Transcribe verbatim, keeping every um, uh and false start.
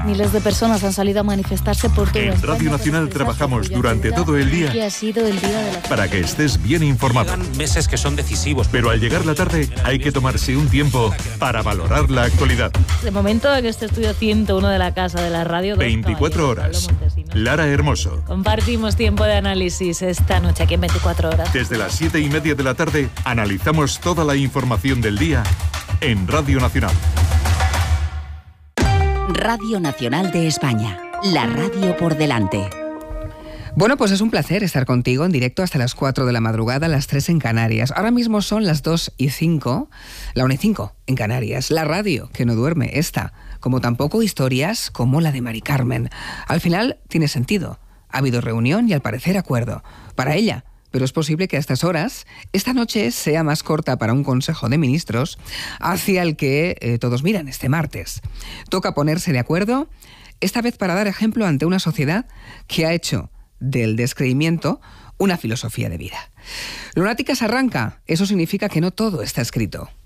Miles de personas han salido a manifestarse por todo. En Radio Nacional trabajamos durante todo el día que ha sido el día de la... para que estés bien informado. Llegan meses que son decisivos. Pero al llegar la tarde hay que tomarse un tiempo para valorar la actualidad. De momento en este estudio ciento uno de la Casa de la Radio. veinticuatro horas. Lara Hermoso. Compartimos tiempo de análisis esta noche aquí en veinticuatro horas. Desde las siete y media de la tarde analizamos toda la información del día en Radio Nacional. Radio Nacional de España, la radio por delante. Bueno, pues es un placer estar contigo en directo hasta las cuatro de la madrugada, las tres en Canarias. Ahora mismo son las dos y cinco, la una y cinco en Canarias. La radio que no duerme, esta, como tampoco historias como la de Mari Carmen. Al final tiene sentido. Ha habido reunión y al parecer acuerdo. Para ella, pero es posible que a estas horas, esta noche sea más corta para un Consejo de Ministros hacia el que eh, todos miran este martes. Toca ponerse de acuerdo, esta vez para dar ejemplo ante una sociedad que ha hecho del descreimiento una filosofía de vida. Lunáticas arranca, eso significa que no todo está escrito.